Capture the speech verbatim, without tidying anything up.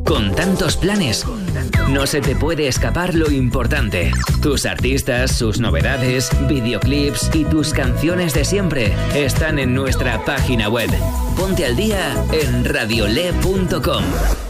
Con tantos planes, no se te puede escapar lo importante. Tus artistas, sus novedades, videoclips y tus canciones de siempre están en nuestra página web. Ponte al día en radiole punto com.